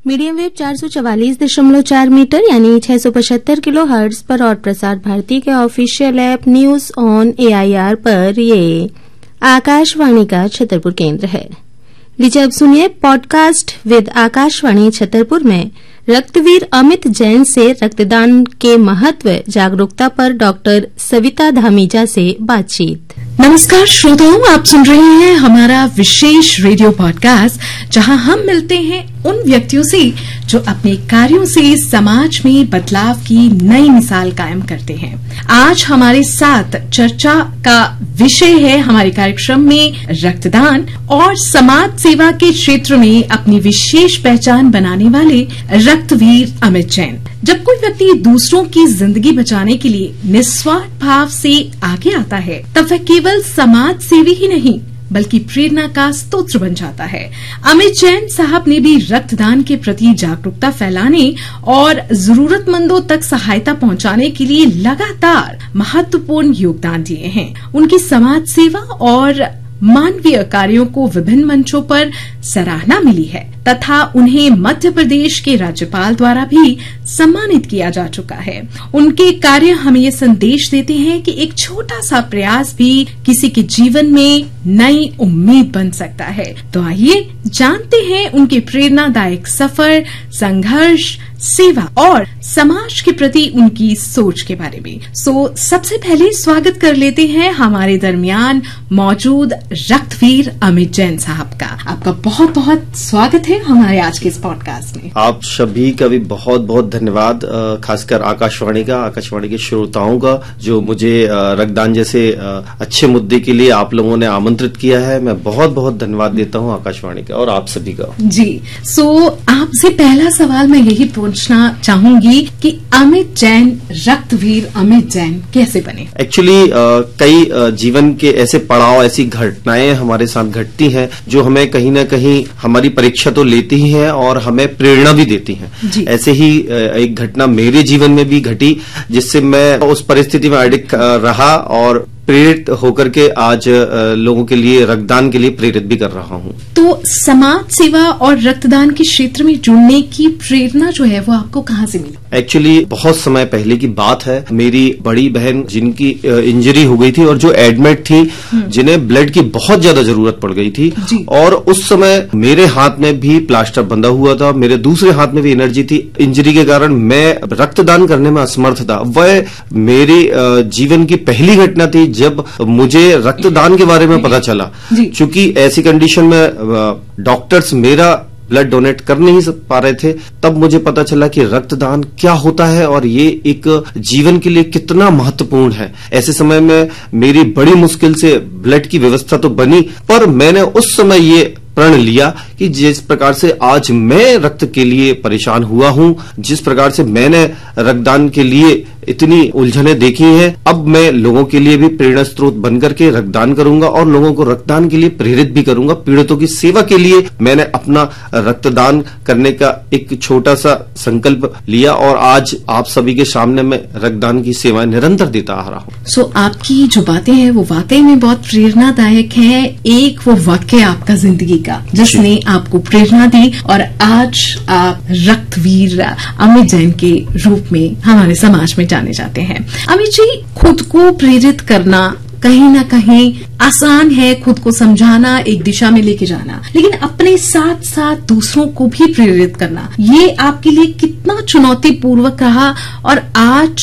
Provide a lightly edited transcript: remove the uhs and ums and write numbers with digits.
Medium wave 444.4 metre यानी 675 kilo hertz पर और प्रसार भारती के official app news on AIR पर ये आकाशवाणी का छतरपुर केंद्र है। लीजिए अब सुनिए पॉडकास्ट विद आकाशवाणी छतरपुर में रक्तवीर अमित जैन से रक्तदान के महत्व जागरूकता पर डॉक्टर सविता धामीजा से बातचीत। नमस्कार श्रोताओं, आप सुन रहे हैं हमारा विशेष रेडियो पॉडकास्ट जहां हम मिलते हैं उन व्यक्तियों से जो अपने कार्यों से समाज में बदलाव की नई मिसाल कायम करते हैं। आज हमारे साथ चर्चा का विषय है हमारे कार्यक्रम में रक्तदान और समाज सेवा के क्षेत्र में अपनी विशेष पहचान बनाने वाले रक्तवीर अमित जैन। जब कोई व्यक्ति दूसरों की जिंदगी बचाने के लिए निस्वार्थ भाव से आगे आता है तब वह केवल समाज सेवी ही नहीं बल्कि प्रेरणा का स्रोत बन जाता है। अमित जैन साहब ने भी रक्तदान के प्रति जागरूकता फैलाने और जरूरतमंदों तक सहायता पहुंचाने के लिए लगातार महत्वपूर्ण योगदान दिए हैं। उनकी समाज सेवा और मानवीय कार्यों को विभिन्न मंचों पर सराहना मिली है तथा उन्हें मध्य प्रदेश के राज्यपाल द्वारा भी सम्मानित किया जा चुका है। उनके कार्य हमें ये संदेश देते हैं कि एक छोटा सा प्रयास भी किसी के जीवन में नई उम्मीद बन सकता है। तो आइए जानते हैं उनके प्रेरणादायक सफर, संघर्ष, सेवा और समाज के प्रति उनकी सोच के बारे में। सबसे पहले स्वागत कर लेते हैं हमारे दरमियान मौजूद रक्तवीर अमित जैन साहब का। आपका बहुत बहुत स्वागत है हमारे आज के इस पॉडकास्ट में। आप सभी का भी बहुत बहुत धन्यवाद, खासकर आकाशवाणी के श्रोताओं का जो मुझे रक्तदान जैसे अच्छे मुद्दे के लिए आप लोगों ने आमंत्रित किया है। मैं बहुत बहुत धन्यवाद देता हूँ आकाशवाणी का और आप सभी का। जी, आपसे पहला सवाल मैं यही पूछना चाहूंगी कि अमित जैन, रक्तवीर अमित जैन कैसे बने? एक्चुअली कई जीवन के ऐसे पड़ाव, ऐसी घटनाएं हमारे साथ घटती हैं जो हमें कहीं न कहीं हमारी परीक्षा तो लेती ही हैं और हमें प्रेरणा भी देती हैं। ऐसे ही एक घटना मेरे जीवन में भी घटी जिससे मैं उस परिस्थिति में अडिग रहा और प्रेरित होकर के आज लोगों के लिए रक्तदान के लिए प्रेरित भी कर रहा हूँ। तो समाज सेवा और रक्तदान के क्षेत्र में जुड़ने की प्रेरणा जो है वो आपको कहाँ से मिली? एक्चुअली बहुत समय पहले की बात है। मेरी बड़ी बहन जिनकी इंजरी हो गई थी और जो एडमिट थी, जिन्हें ब्लड की बहुत ज्यादा जरूरत पड़ गई थी और उस समय मेरे हाथ में भी प्लास्टर बंधा हुआ था, मेरे दूसरे हाथ में भी एनर्जी थी। इंजरी के कारण मैं रक्तदान करने में असमर्थ था। वह मेरे जीवन की पहली घटना थी जब मुझे रक्तदान के बारे में पता चला। चूंकि ऐसी कंडीशन में डॉक्टर्स मेरा ब्लड डोनेट कर नहीं पा रहे थे, तब मुझे पता चला कि रक्तदान क्या होता है और ये एक जीवन के लिए कितना महत्वपूर्ण है। ऐसे समय में मेरी बड़ी मुश्किल से ब्लड की व्यवस्था तो बनी, पर मैंने उस समय ये प्रण लिया कि जिस प्रकार से आज मैं रक्त के लिए परेशान हुआ हूं, जिस प्रकार से मैंने रक्तदान के लिए इतनी उलझने देखी हैं, अब मैं लोगों के लिए भी प्रेरणा स्रोत बनकर के रक्तदान करूंगा और लोगों को रक्तदान के लिए प्रेरित भी करूंगा। पीड़ितों की सेवा के लिए मैंने अपना रक्तदान करने का एक छोटा सा संकल्प लिया और आज आप सभी के सामने मैं रक्तदान की सेवाएं निरंतर देता आ रहा हूं। आपकी जो बातें हैं वो वाकई में बहुत प्रेरणादायक है। एक वो वाक्य आपका जिंदगी का जिसने आपको प्रेरणा दी और आज आप रक्तवीर अमित जैन के रूप में हमारे समाज में जाने जाते हैं। अमित जी, खुद को प्रेरित करना कहीं ना कहीं आसान है, खुद को समझाना, एक दिशा में लेके जाना, लेकिन अपने साथ साथ दूसरों को भी प्रेरित करना, ये आपके लिए कितना चुनौतीपूर्वक रहा और आज